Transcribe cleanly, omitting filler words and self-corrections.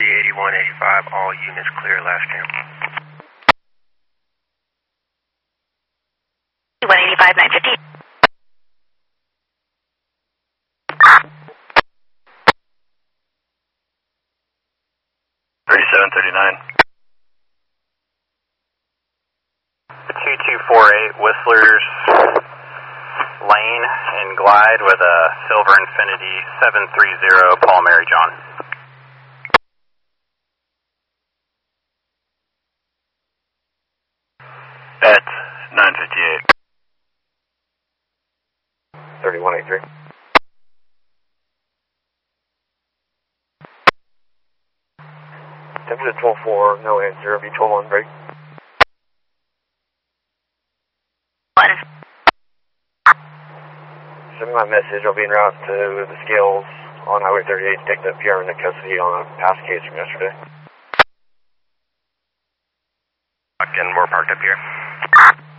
8185, all units clear, last camp. 185, 950. $2248 Whistler's Lane and Glide with a Silver Infinity 730 Paul Mary John. At 958. 3183. Temperature 12.4, no answer, V12 on break. Send me my message, I'll be en route to the scales on Highway 38 to take the PR into custody on a past case from yesterday. And we're parked up here.